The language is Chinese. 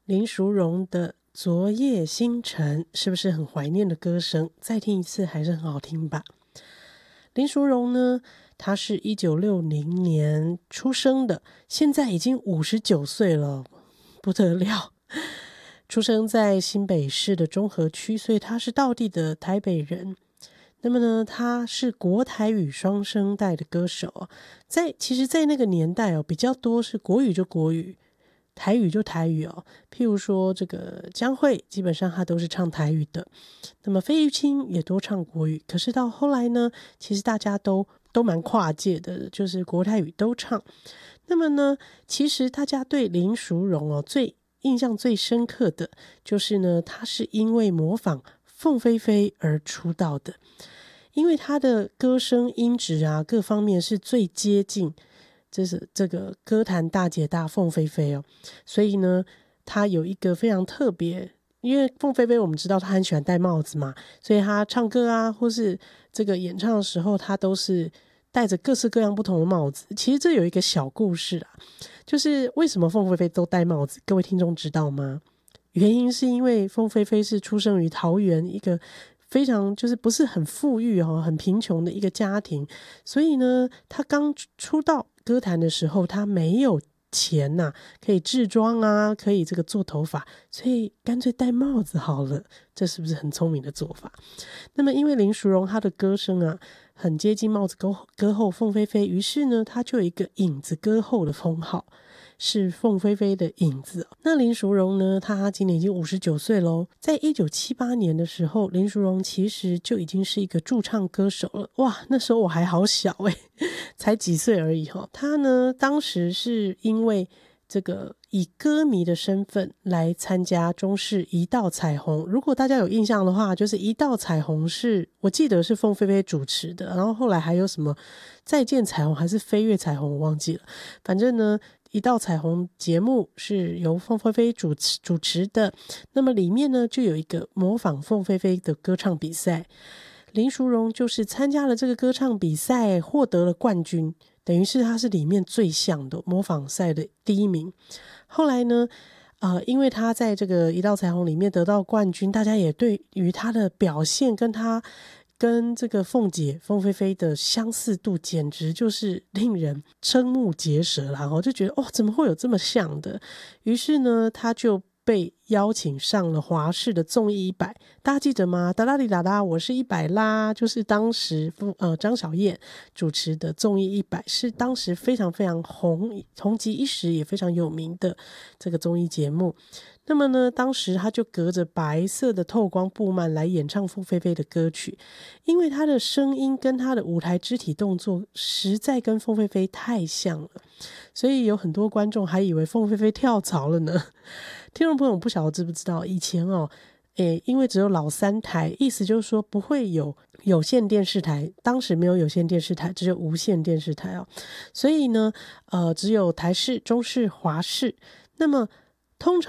林淑荣的昨夜星辰，是不是很怀念的歌声？再听一次还是很好听吧。林淑荣呢，她是1960年出生的，现在已经59岁了，不得了。出生在新北市的中和区，所以她是道地的台北人。那么呢，他是国台语双声带的歌手，其实在那个年代比较多是国语就国语，台语就台语譬如说这个江蕙，基本上他都是唱台语的。那么费玉清也多唱国语，可是到后来呢，其实大家都蛮跨界的，就是国台语都唱。那么呢，其实大家对林淑荣印象最深刻的就是呢，他是因为模仿凤飞飞而出道的，因为他的歌声音质各方面是最接近这个歌坛大姐大凤飞飞所以呢，他有一个非常特别，因为凤飞飞我们知道他很喜欢戴帽子嘛，所以他唱歌或是这个演唱的时候，他都是戴着各式各样不同的帽子。其实这有一个小故事就是为什么凤飞飞都戴帽子，各位听众知道吗？原因是因为凤飞飞是出生于桃园一个非常就是不是很富裕很贫穷的一个家庭，所以呢，他刚出道歌坛的时候，他没有钱可以制装可以这个做头发，所以干脆戴帽子好了，这是不是很聪明的做法？那么因为林淑荣她的歌声很接近帽子歌后凤飞飞，于是呢，她就有一个影子歌后的封号，是凤飞飞的影子。那林淑荣呢，她今年已经59岁咯，在1978年的时候，林淑荣其实就已经是一个驻唱歌手了。哇，那时候我还好小才几岁而已她呢，当时是因为这个以歌迷的身份来参加中视一道彩虹，如果大家有印象的话，就是一道彩虹是我记得是凤飞飞主持的，然后后来还有什么再见彩虹还是飞跃彩虹我忘记了，反正呢一道彩虹节目是由凤飞飞主持的。那么里面呢就有一个模仿凤飞飞的歌唱比赛，林淑荣就是参加了这个歌唱比赛，获得了冠军，等于是他是里面最像的模仿赛的第一名。后来呢因为他在这个一道彩虹里面得到冠军，大家也对于他的表现跟这个凤飞飞的相似度简直就是令人瞠目结舌啦就觉得怎么会有这么像的。于是呢，他就被邀请上了华视的综艺100，大家记得吗？哒啦哩哒哒，我是100啦，就是当时张小燕主持的综艺100，是当时非常非常红极一时也非常有名的这个综艺节目。那么呢，当时他就隔着白色的透光布幔来演唱凤飞飞的歌曲，因为他的声音跟他的舞台肢体动作实在跟凤飞飞太像了，所以有很多观众还以为凤飞飞跳槽了呢。听众朋友不晓得知不知道，以前因为只有老3台，意思就是说不会有有线电视台，当时没有有线电视台，只有无线电视台所以呢只有台视、中视、华视。那么通常